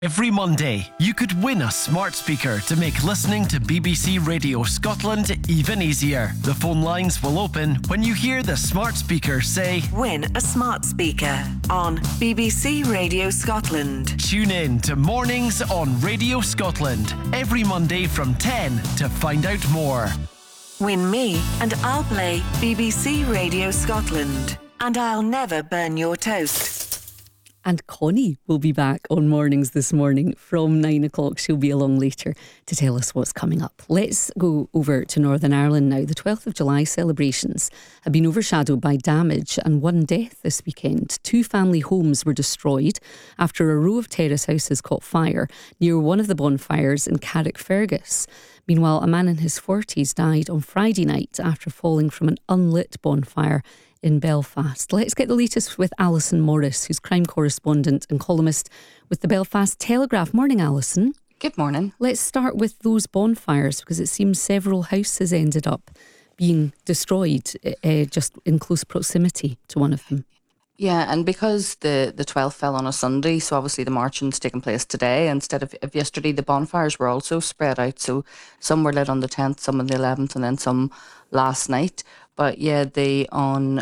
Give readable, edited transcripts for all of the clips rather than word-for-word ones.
Every Monday, you could win a smart speaker to make listening to BBC Radio Scotland even easier. The phone lines will open when you hear the smart speaker say, "Win a smart speaker" on BBC Radio Scotland. Tune in to Mornings on Radio Scotland every Monday from 10 to find out more. Win me and I'll play BBC Radio Scotland. And I'll never burn your toast. And Connie will be back on Mornings this morning from 9 o'clock. She'll be along later to tell us what's coming up. Let's go over to Northern Ireland now. The 12th of July celebrations have been overshadowed by damage and one death this weekend. 2 family homes were destroyed after a row of terrace houses caught fire near one of the bonfires in Carrickfergus. Meanwhile, a man in his 40s died on Friday night after falling from an unlit bonfire in Belfast. Let's get the latest with Alison Morris, who's crime correspondent and columnist with the Belfast Telegraph. Morning, Alison. Good morning. Let's start with those bonfires, because it seems several houses ended up being destroyed just in close proximity to one of them. Yeah, and because the 12th fell on a Sunday, so obviously the marching's taking place today instead of yesterday. The bonfires were also spread out, so some were lit on the 10th, some on the 11th, and then some last night. But yeah, on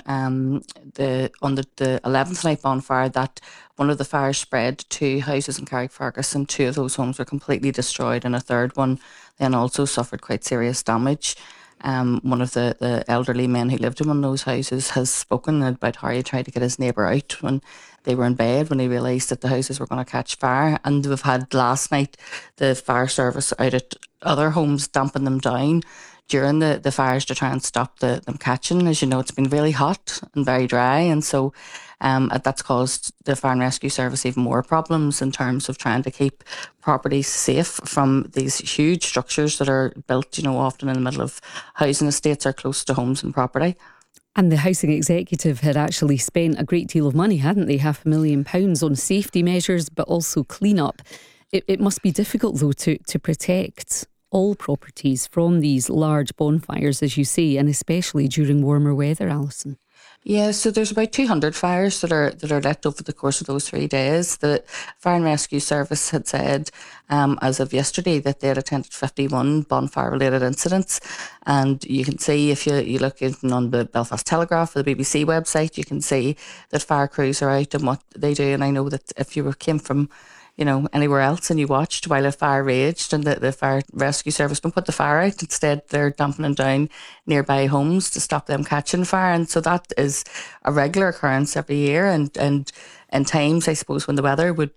the 11th night bonfire, that one of the fires spread to 2 houses in Carrickfergus, and 2 of those homes were completely destroyed, and a third one then also suffered quite serious damage. One of the elderly men who lived in one of those houses has spoken about how he tried to get his neighbour out when they were in bed when he realised that the houses were going to catch fire. And we've had last night the fire service out at other homes damping them down during the fires to try and stop them catching. As you know, it's been really hot and very dry, and so that's caused the fire and rescue service even more problems in terms of trying to keep properties safe from these huge structures that are built, often in the middle of housing estates or close to homes and property. And the housing executive had actually spent a great deal of money, hadn't they? £500,000 on safety measures, but also clean-up. It must be difficult, though, to protect all properties from these large bonfires, as you say, and especially during warmer weather, Alison. Yeah, so there's about 200 fires that are lit over the course of those 3 days. The Fire and Rescue Service had said, as of yesterday, that they had attended 51 bonfire-related incidents. And you can see, if you look on the Belfast Telegraph or the BBC website, you can see that fire crews are out and what they do. And I know that if you came from anywhere else and you watched while a fire raged and the fire rescue service don't put the fire out, instead they're dampening down nearby homes to stop them catching fire. And so that is a regular occurrence every year, and in times, I suppose, when the weather would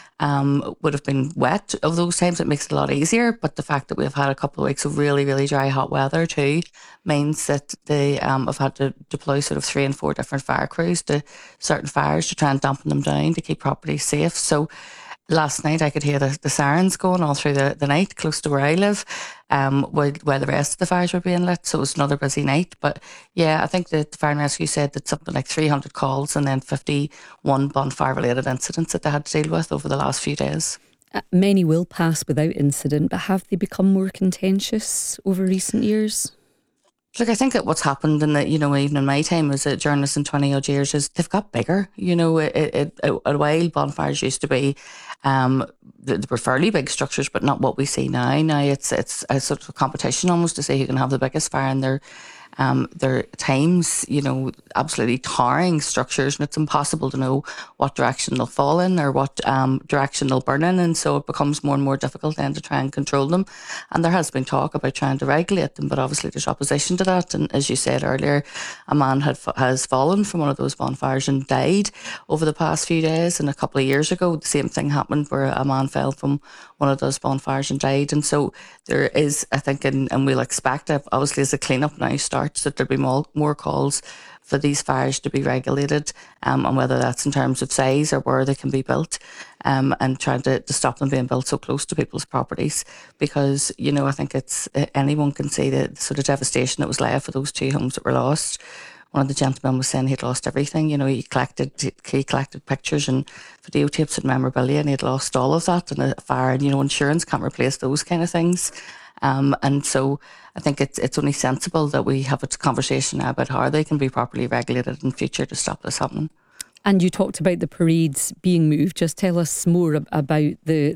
have been wet, of those times it makes it a lot easier. But the fact that we've had a couple of weeks of really, really dry, hot weather too means that they have had to deploy sort of 3 and 4 different fire crews to certain fires to try and dampen them down to keep properties safe. So last night I could hear the sirens going all through the night close to where I live, while the rest of the fires were being lit. So it was another busy night. But yeah, I think that the Fire and Rescue said that something like 300 calls and then 51 bonfire-related incidents that they had to deal with over the last few days. Many will pass without incident, but have they become more contentious over recent years? Look, I think that what's happened in even in my time as a journalist in 20 odd years is they've got bigger. A while bonfires used to be, they were fairly big structures, but not what we see now. Now it's a sort of competition almost to see who can have the biggest fire, and they're times, absolutely towering structures, and it's impossible to know what direction they'll fall in or what direction they'll burn in, and so it becomes more and more difficult then to try and control them. And there has been talk about trying to regulate them, but obviously there's opposition to that. And as you said earlier, a man has fallen from one of those bonfires and died over the past few days, and a couple of years ago the same thing happened where a man fell from one of those bonfires and died. And so there is, I think, and we'll expect, obviously as the clean-up now starts, that there'll be more calls for these fires to be regulated, and whether that's in terms of size or where they can be built, and trying to stop them being built so close to people's properties. Because, I think anyone can see the sort of devastation that was left for those 2 homes that were lost. One of the gentlemen was saying he'd lost everything. He collected pictures and videotapes and memorabilia, and he'd lost all of that in a fire. And, insurance can't replace those kind of things. And so I think it's only sensible that we have a conversation now about how they can be properly regulated in future to stop this happening. And you talked about the parades being moved. Just tell us more about the